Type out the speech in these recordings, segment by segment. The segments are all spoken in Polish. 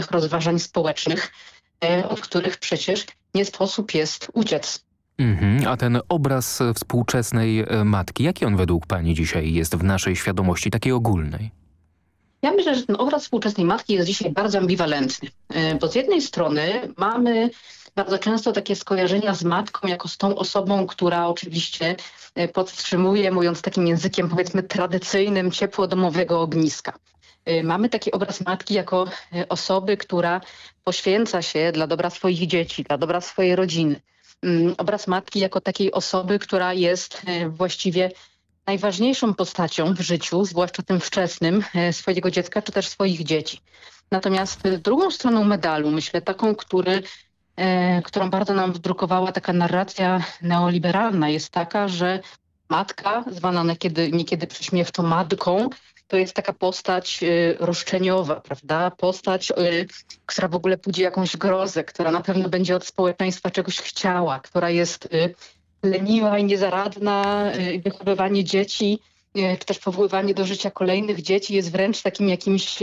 pewnych rozważań społecznych, od których przecież nie sposób jest uciec. A ten obraz współczesnej matki, jaki on według pani dzisiaj jest w naszej świadomości, takiej ogólnej? Ja myślę, że ten obraz współczesnej matki jest dzisiaj bardzo ambiwalentny, bo z jednej strony mamy bardzo często takie skojarzenia z matką jako z tą osobą, która oczywiście podtrzymuje, mówiąc takim językiem powiedzmy tradycyjnym, ciepło domowego ogniska. Mamy taki obraz matki jako osoby, która poświęca się dla dobra swoich dzieci, dla dobra swojej rodziny. Obraz matki jako takiej osoby, która jest właściwie najważniejszą postacią w życiu, zwłaszcza tym wczesnym, swojego dziecka czy też swoich dzieci. Natomiast drugą stroną medalu, myślę taką, którą bardzo nam wdrukowała taka narracja neoliberalna, jest taka, że matka, zwana niekiedy prześmiewczo matką, to jest taka postać roszczeniowa, prawda? Postać, która w ogóle budzi jakąś grozę, która na pewno będzie od społeczeństwa czegoś chciała, która jest leniwa i niezaradna. Wychowywanie dzieci, czy też powoływanie do życia kolejnych dzieci jest wręcz takim jakimś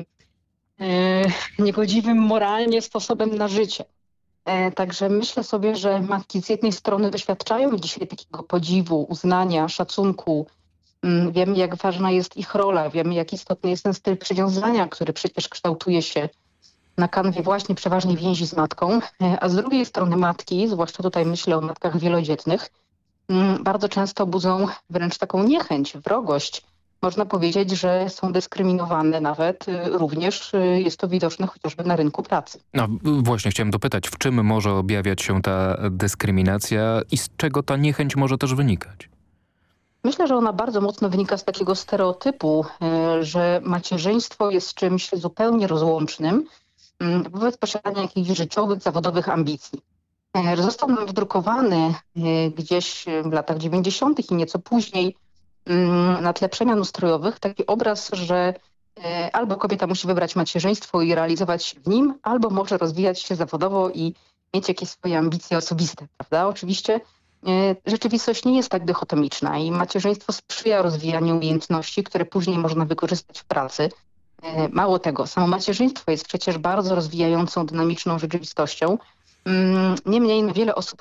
niegodziwym moralnie sposobem na życie. Także myślę sobie, że matki z jednej strony doświadczają dzisiaj takiego podziwu, uznania, szacunku. Wiemy, jak ważna jest ich rola, wiemy, jak istotny jest ten styl przywiązania, który przecież kształtuje się na kanwie właśnie przeważnie więzi z matką, a z drugiej strony matki, zwłaszcza tutaj myślę o matkach wielodzietnych, bardzo często budzą wręcz taką niechęć, wrogość. Można powiedzieć, że są dyskryminowane nawet, również jest to widoczne chociażby na rynku pracy. No właśnie chciałem dopytać, w czym może objawiać się ta dyskryminacja i z czego ta niechęć może też wynikać? Myślę, że ona bardzo mocno wynika z takiego stereotypu, że macierzyństwo jest czymś zupełnie rozłącznym wobec posiadania jakichś życiowych, zawodowych ambicji. Został nam wdrukowany gdzieś w latach 90. i nieco później na tle przemian ustrojowych taki obraz, że albo kobieta musi wybrać macierzyństwo i realizować się w nim, albo może rozwijać się zawodowo i mieć jakieś swoje ambicje osobiste, prawda? Oczywiście rzeczywistość nie jest tak dychotomiczna i macierzyństwo sprzyja rozwijaniu umiejętności, które później można wykorzystać w pracy. Mało tego, samo macierzyństwo jest przecież bardzo rozwijającą, dynamiczną rzeczywistością. Niemniej wiele osób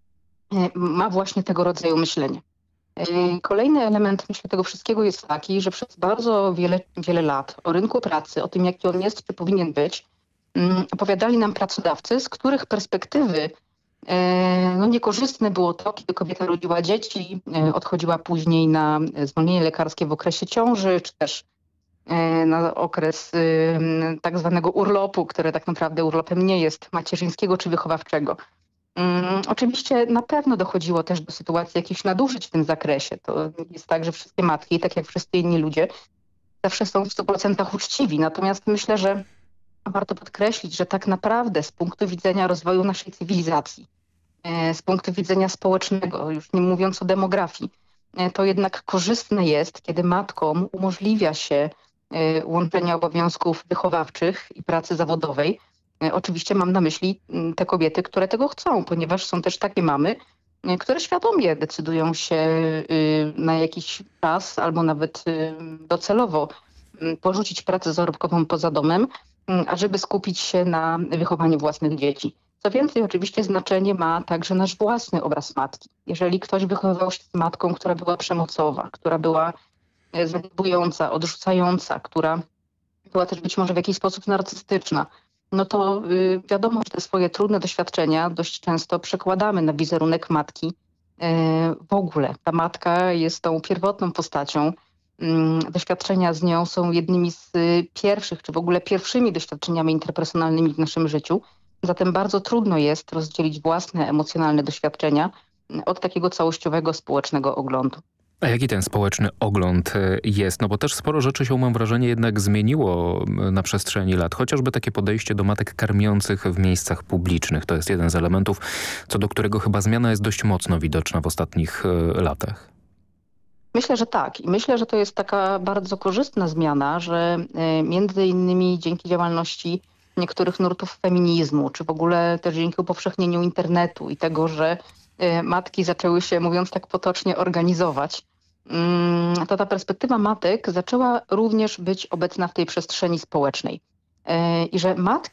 ma właśnie tego rodzaju myślenie. Kolejny element, myślę, tego wszystkiego jest taki, że przez bardzo wiele lat o rynku pracy, o tym, jaki on jest, czy powinien być, opowiadali nam pracodawcy, z których perspektywy niekorzystne było to, kiedy kobieta rodziła dzieci, odchodziła później na zwolnienie lekarskie w okresie ciąży, czy też na okres tak zwanego urlopu, który tak naprawdę urlopem nie jest, macierzyńskiego czy wychowawczego. Oczywiście na pewno dochodziło też do sytuacji jakichś nadużyć w tym zakresie. To jest tak, że wszystkie matki, tak jak wszyscy inni ludzie, zawsze są w 100% uczciwi. Natomiast myślę, że warto podkreślić, że tak naprawdę z punktu widzenia rozwoju naszej cywilizacji, z punktu widzenia społecznego, już nie mówiąc o demografii, to jednak korzystne jest, kiedy matkom umożliwia się łączenie obowiązków wychowawczych i pracy zawodowej. Oczywiście mam na myśli te kobiety, które tego chcą, ponieważ są też takie mamy, które świadomie decydują się na jakiś czas albo nawet docelowo porzucić pracę zarobkową poza domem, ażeby skupić się na wychowaniu własnych dzieci. Co więcej, oczywiście znaczenie ma także nasz własny obraz matki. Jeżeli ktoś wychowywał się z matką, która była przemocowa, która była zaniedbująca, odrzucająca, która była też być może w jakiś sposób narcystyczna, no to wiadomo, że te swoje trudne doświadczenia dość często przekładamy na wizerunek matki. W ogóle ta matka jest tą pierwotną postacią. Doświadczenia z nią są jednymi z pierwszych, czy w ogóle pierwszymi doświadczeniami interpersonalnymi w naszym życiu. Zatem bardzo trudno jest rozdzielić własne emocjonalne doświadczenia od takiego całościowego społecznego oglądu. A jaki ten społeczny ogląd jest? No bo też sporo rzeczy się, mam wrażenie, jednak zmieniło na przestrzeni lat. Chociażby takie podejście do matek karmiących w miejscach publicznych. To jest jeden z elementów, co do którego chyba zmiana jest dość mocno widoczna w ostatnich latach. Myślę, że tak. I myślę, że to jest taka bardzo korzystna zmiana, że między innymi dzięki działalności niektórych nurtów feminizmu, czy w ogóle też dzięki upowszechnieniu internetu i tego, że matki zaczęły się, mówiąc tak potocznie, organizować, to ta perspektywa matek zaczęła również być obecna w tej przestrzeni społecznej. I że matki